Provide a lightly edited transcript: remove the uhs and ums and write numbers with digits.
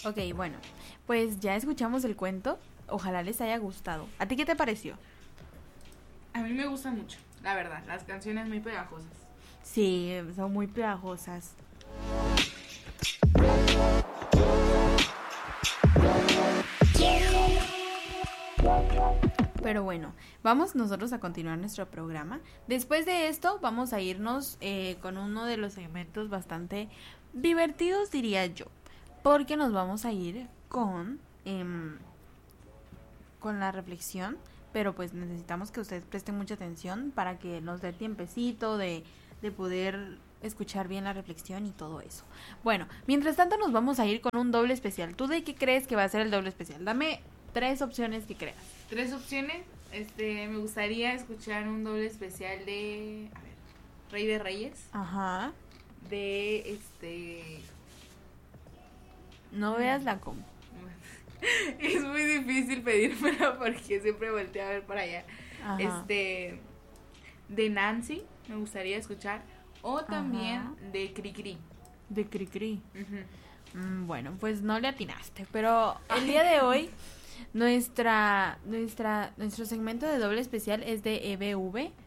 Ok, bueno, pues ya escuchamos el cuento. Ojalá les haya gustado. ¿A ti qué te pareció? A mí me gusta mucho, la verdad, las canciones muy pegajosas. Sí, son muy pegajosas. Pero bueno, vamos nosotros a continuar nuestro programa. Después de esto vamos a irnos con uno de los segmentos bastante divertidos, diría yo. Porque nos vamos a ir con la reflexión. Pero pues necesitamos que ustedes presten mucha atención para que nos dé tiempecito de poder escuchar bien la reflexión y todo eso. Bueno, mientras tanto nos vamos a ir con un doble especial. ¿Tú de qué crees que va a ser el doble especial? Dame 3 opciones que creas. 3 opciones. Me gustaría escuchar un doble especial de, a ver, Rey de Reyes. Ajá. De No veas la com. Es muy difícil pedírmelo porque siempre volteo a ver para allá. Ajá. De Nancy, me gustaría escuchar. O también Ajá. de Cricri. De Cricri. Uh-huh. Bueno, pues no le atinaste. Pero el día de hoy, nuestro segmento de doble especial es de EBV.